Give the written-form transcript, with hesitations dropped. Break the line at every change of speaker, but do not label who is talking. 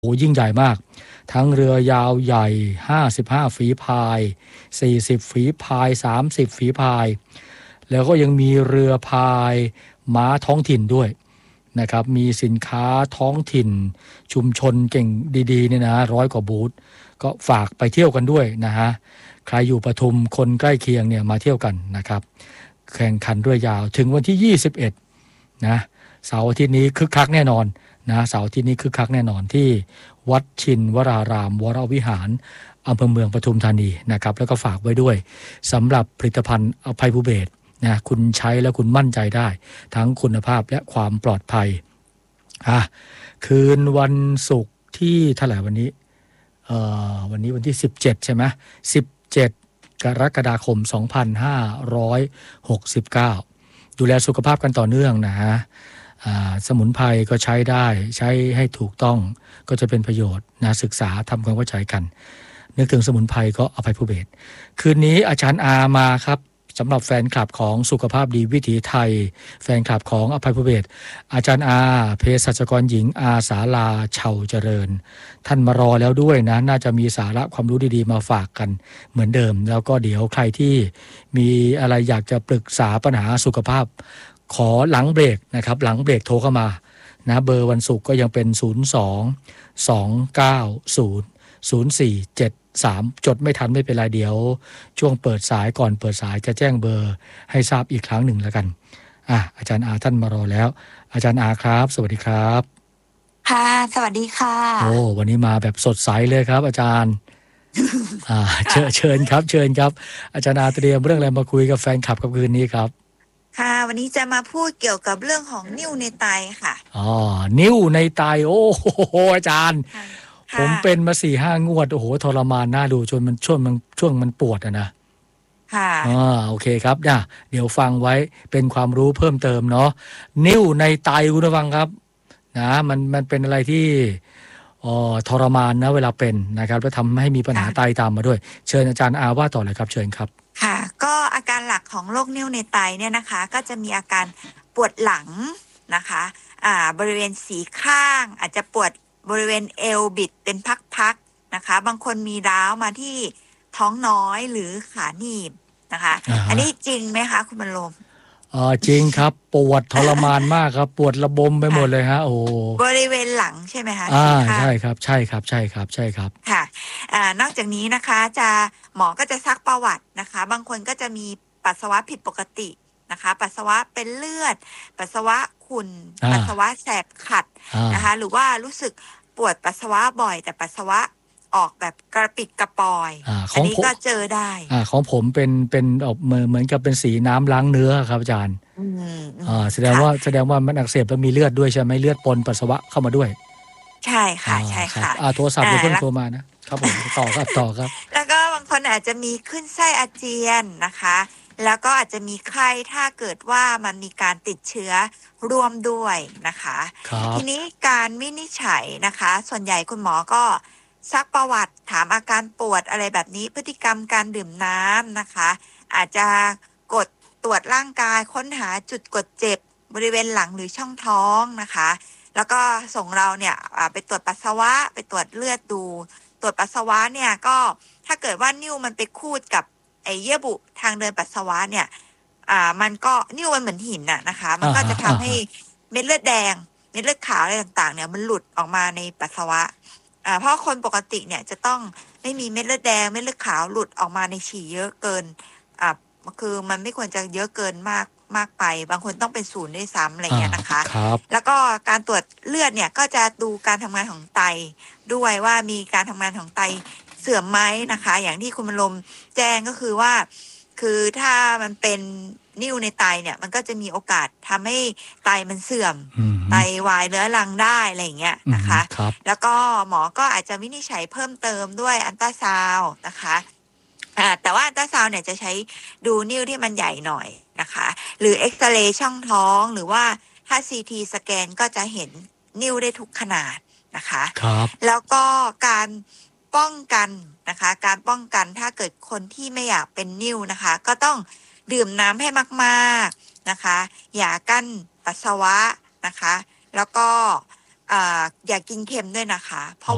โอ้ยิ่งใหญ่มากทั้งเรือยาวใหญ่55ฝีพาย40ฝีพาย30ฝีพายแล้วก็ยังมีเรือพายม้าท้องถิ่นด้วยนะครับมีสินค้าท้องถิ่นชุมชนเก่งดีๆเนี่ยนะ100 กว่าบูธก็ฝากไปเที่ยวกันด้วยนะฮะใครอยู่ปทุมคนใกล้เคียงเนี่ยมาเที่ยวกันนะครับแข่งขันเรือยาวถึงวันที่21นะเสาร์อาทิตย์นี้คึกคักแน่นอนนะเสาร์อาทิตย์นี้คึกคักแน่นอนที่วัดชินวรารามวรวิหารอำเภอเมืองปทุมธานีนะครับแล้วก็ฝากไว้ด้วยสำหรับผลิตภัณฑ์อภัยภูเบศรนะคุณใช้แล้วคุณมั่นใจได้ทั้งคุณภาพและความปลอดภัยคืนวันศุกร์ที่เท่าไหร่วันนี้วันนี้วันที่17ใช่ไหม17 กรกฎาคม 2569ดูแลสุขภาพกันต่อเนื่องนะฮะสมุนไพรก็ใช้ได้ใช้ให้ถูกต้องก็จะเป็นประโยชน์นะศึกษาทำความเข้าใจกันนึกถึงสมุนไพรก็อภัยภูเบศรคืนนี้อาจารย์อามาครับสำหรับแฟนคลับของสุขภาพดีวิถีไทยแฟนคลับของอภัยภูเบศรอาจารย์อาเภสัชกรหญิงอาสาลาเฉาเจริญท่านมารอแล้วด้วยนะน่าจะมีสาระความรู้ดีๆมาฝากกันเหมือนเดิมแล้วก็เดี๋ยวใครที่มีอะไรอยากจะปรึกษาปัญหาสุขภาพขอหลังเบรกนะครับหลังเบรกโทรเข้ามานะเบอร์วันศุกร์ก็ยังเป็น02-290-0473จดไม่ทันไม่เป็นไรเดี๋ยวช่วงเปิดสายก่อนเปิดสายจะแจ้งเบอร์ให้ทราบอีกครั้งหนึ่งแล้วกันอาจารย์อาท่านมารอแล้วอาจารย์อาครับสวัสดีครับ
ค่ะสวัสดีค่ะ
โอ้วันนี้มาแบบสดใสเลยครับอาจารย์เชิญครับเชิญครับอาจารย์อาเตรียมเรื่องอะไรมาคุยกับแฟนคลับกับคืนนี้ครับ
ค่ะวันนี้จะมาพูดเกี่ยวกับเรื่องของนิ่วในไตค่ะ
นิ่วในไตโอ้โหอาจารย์ผมเป็นมา 4-5 งวดโอ้โหทรมานน่าดูจนมันช่วงมันปวดนะ
ค่ะ
โอเคครับเดี๋ยวฟังไว้เป็นความรู้เพิ่มเติมเนาะนิ่วในไตคุณผู้ฟังครับนะมันเป็นอะไรที่ทรมานนะเวลาเป็นนะครับแล้วทำให้มีปัญหาไตตามมาด้วยเชิญอาจารย์อาว่าต่อเลยครับเชิญครับ
ค่ะก็อาการหลักของโรคนิ่วในไตเนี่ยนะคะก็จะมีอาการปวดหลังนะคะบริเวณสีข้างอาจจะปวดบริเวณเอวบิดเป็นพักๆนะคะบางคนมีร้าวมาที่ท้องน้อยหรือขาหนีบนะคะอันนี้จริงไหมคะคุณบรรลม
จริงครับปวดทรมานมากครับปวดระบมไปหมดเลยฮะโอ้
บริเวณหลังใช่ไหมคะ
ใช่ครับใช่ครับใช่ครับใช่ครับ
ค่ะนอกจากนี้นะคะหมอก็จะซักประวัตินะคะบางคนก็จะมีปัสสาวะผิดปกตินะคะปัสสาวะเป็นเลือดปัสสาวะขุ่นปัสสาวะแสบขัดนะคะหรือว่ารู้สึกปวดปัสสาวะบ่อยแต่ปัสสาวะออกแบบกระปิดกระปอยอันนี้ก็เจอได้
ของผมเป็นออกเหมือนกับเป็นสีน้ำล้างเนื้อครับอาจารย์แสดงว่ามันอักเสบแล้วมีเลือดด้วยใช่ไหมเลือดปนปัสสาวะเข้ามาด้วย
ใช่ค่ะใช่ค่ะ
โทรศัพท์เพิ่งโทรมานะครับผมต่อครับ
แล้วก็บางคนอาจจะมีขึ้นไส้อาเจียนนะคะแล้วก็อาจจะมีไข้ถ้าเกิดว่ามันมีการติดเชื้อร่วมด้วยนะคะทีนี้การวินิจฉัยนะคะส่วนใหญ่คุณหมอก็ซักประวัติถามอาการปวดอะไรแบบนี้พฤติกรรมการดื่มน้ำนะคะอาจจะกดตรวจร่างกายค้นหาจุดกดเจ็บบริเวณหลังหรือช่องท้องนะคะแล้วก็ส่งเราเนี่ยไปตรวจปัสสาวะไปตรวจเลือดดูตรวจปัสสาวะเนี่ยก็ถ้าเกิดว่านิ่วมันไปคูดกับไอ้เยื่อบุทางเดินปัสสาวะเนี่ยมันก็นิ่วมันเหมือนหินนะคะมันก็จะทำให้เม็ดเลือดแดงเม็ดเลือดขาวอะไรต่างๆเนี่ยมันหลุดออกมาในปัสสาวะเพราะคนปกติเนี่ยจะต้องไม่มีเม็ดเลือดแดงเม็ดเลือดขาวหลุดออกมาในฉี่เยอะเกินคือมันไม่ควรจะเยอะเกินมากไปบางคนต้องเป็น0ด้วยซ้ำอะไรเงี้ยนะคะแล้วก็การตรวจเลือดเนี่ยก็จะดูการทำงานของไตด้วยว่ามีการทำงานของไตเสื่อมไหมนะคะอย่างที่คุณบรรลมแจ้งก็คือว่าคือถ้ามันเป็นนิ่วในไตเนี่ยมันก็จะมีโอกาสทำให้ไตมันเสื่อมไตวายเรื้อรังได้อะไรอย่างเงี้ยนะคะแล้วก็หมอก็อาจจะวินิจฉัยเพิ่มเติมด้วยอัลตราซาวด์นะคะแต่ว่าอัลตราซาวด์เนี่ยจะใช้ดูนิ่วที่มันใหญ่หน่อยนะคะหรือเอ็กซเรย์ช่องท้องหรือว่าถ้า CT สแกนก็จะเห็นนิ่วได้ทุกขนาดนะคะแล้วก็การป้องกันนะคะการป้องกันถ้าเกิดคนที่ไม่อยากเป็นนิ่วนะคะก็ต้องดื่มน้ำให้มากๆนะคะอย่ากั้นปัสสาวะนะคะแล้วก็อย่ากินเค็มด้วยนะคะเพราะ